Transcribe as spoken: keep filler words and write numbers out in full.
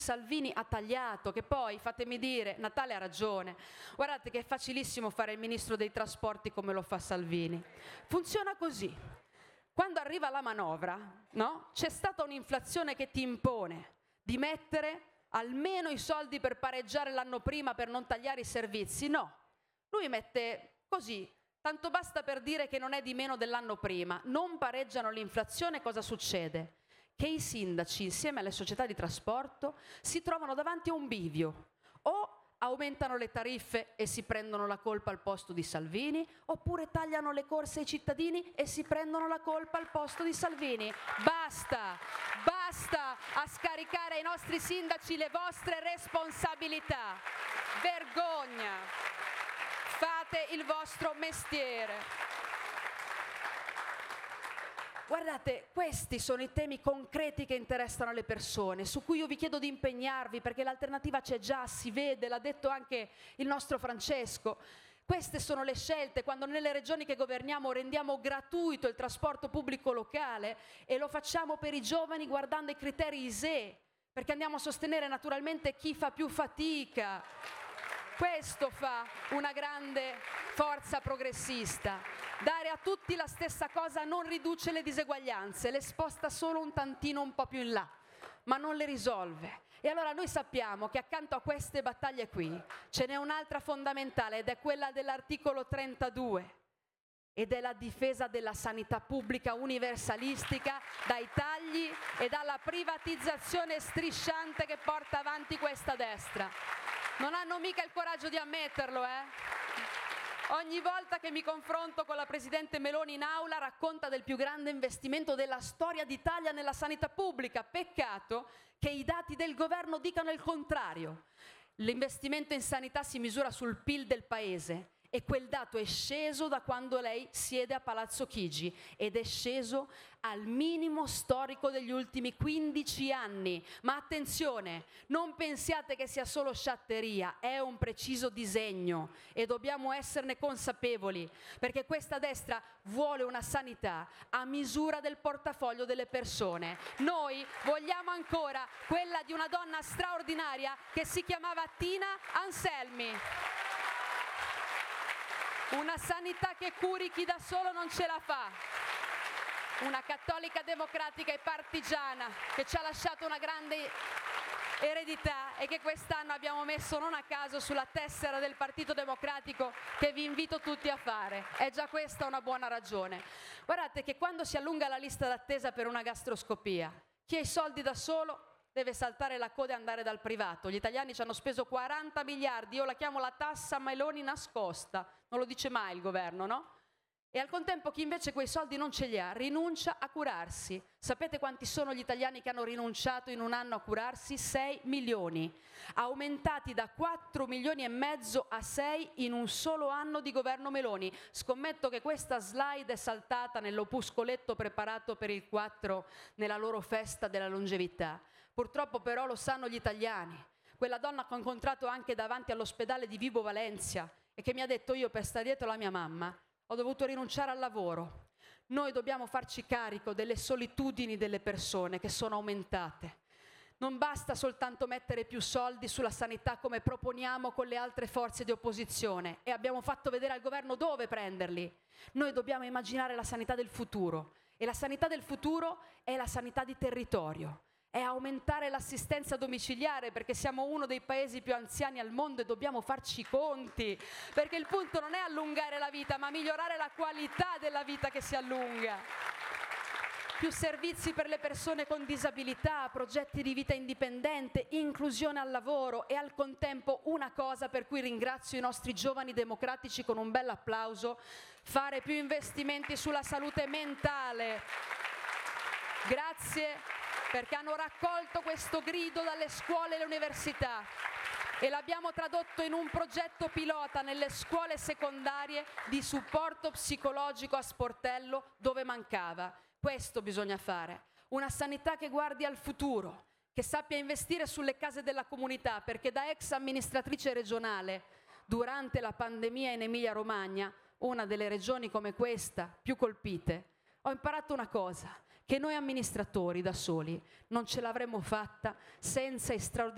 Salvini ha tagliato, che poi, fatemi dire, Natale ha ragione, guardate che è facilissimo fare il ministro dei trasporti come lo fa Salvini. Funziona così. Quando arriva la manovra, no? C'è stata un'inflazione che ti impone di mettere almeno i soldi per pareggiare l'anno prima per non tagliare i servizi. No, lui mette così, tanto basta per dire che non è di meno dell'anno prima. Non pareggiano l'inflazione, cosa succede? Che i sindaci insieme alle società di trasporto si trovano davanti a un bivio: o aumentano le tariffe e si prendono la colpa al posto di Salvini, oppure tagliano le corse ai cittadini e si prendono la colpa al posto di Salvini. Basta, basta a scaricare ai nostri sindaci le vostre responsabilità. Vergogna! Fate il vostro mestiere. Guardate, questi sono i temi concreti che interessano le persone, su cui io vi chiedo di impegnarvi, perché l'alternativa c'è già, si vede, l'ha detto anche il nostro Francesco. Queste sono le scelte, quando nelle regioni che governiamo rendiamo gratuito il trasporto pubblico locale e lo facciamo per i giovani guardando i criteri I S E E, perché andiamo a sostenere naturalmente chi fa più fatica. Questo fa una grande forza progressista. Dare a tutti la stessa cosa non riduce le diseguaglianze, le sposta solo un tantino un po' più in là, ma non le risolve. E allora noi sappiamo che accanto a queste battaglie qui ce n'è un'altra fondamentale, ed è quella dell'articolo trentadue, ed è la difesa della sanità pubblica universalistica dai tagli e dalla privatizzazione strisciante che porta avanti questa destra. Non hanno mica il coraggio di ammetterlo, eh? Ogni volta che mi confronto con la Presidente Meloni in aula racconta del più grande investimento della storia d'Italia nella sanità pubblica. Peccato che i dati del governo dicano il contrario. L'investimento in sanità si misura sul P I L del paese e quel dato è sceso da quando lei siede a Palazzo Chigi ed è sceso al minimo storico degli ultimi quindici anni. Ma attenzione, non pensiate che sia solo sciatteria, è un preciso disegno e dobbiamo esserne consapevoli, perché questa destra vuole una sanità a misura del portafoglio delle persone. Noi vogliamo ancora quella di una donna straordinaria che si chiamava Tina Anselmi. Una sanità che curi chi da solo non ce la fa. Una cattolica democratica e partigiana che ci ha lasciato una grande eredità e che quest'anno abbiamo messo non a caso sulla tessera del Partito Democratico, che vi invito tutti a fare. È già questa una buona ragione. Guardate che quando si allunga la lista d'attesa per una gastroscopia, chi ha i soldi da solo deve saltare la coda e andare dal privato. Gli italiani ci hanno speso quaranta miliardi, io la chiamo la tassa Meloni nascosta, non lo dice mai il governo, no? E al contempo chi invece quei soldi non ce li ha rinuncia a curarsi. Sapete quanti sono gli italiani che hanno rinunciato in un anno a curarsi? sei milioni, aumentati da quattro milioni e mezzo a sei in un solo anno di governo Meloni. Scommetto che questa slide è saltata nell'opuscoletto preparato per il quattro nella loro festa della longevità. Purtroppo però lo sanno gli italiani. Quella donna che ho incontrato anche davanti all'ospedale di Vibo Valentia e che mi ha detto: io per stare dietro la mia mamma ho dovuto rinunciare al lavoro. Noi dobbiamo farci carico delle solitudini delle persone che sono aumentate. Non basta soltanto mettere più soldi sulla sanità come proponiamo con le altre forze di opposizione e abbiamo fatto vedere al governo dove prenderli. Noi dobbiamo immaginare la sanità del futuro e la sanità del futuro è la sanità di territorio. È aumentare l'assistenza domiciliare, perché siamo uno dei paesi più anziani al mondo e dobbiamo farci i conti, perché il punto non è allungare la vita, ma migliorare la qualità della vita che si allunga. Più servizi per le persone con disabilità, progetti di vita indipendente, inclusione al lavoro e al contempo una cosa per cui ringrazio i nostri giovani democratici con un bel applauso: fare più investimenti sulla salute mentale. Grazie perché hanno raccolto questo grido dalle scuole e le università e l'abbiamo tradotto in un progetto pilota nelle scuole secondarie di supporto psicologico a sportello dove mancava. Questo bisogna fare, una sanità che guardi al futuro, che sappia investire sulle case della comunità, perché da ex amministratrice regionale durante la pandemia in Emilia-Romagna, una delle regioni come questa più colpite, ho imparato una cosa: che noi amministratori da soli non ce l'avremmo fatta senza i straordinari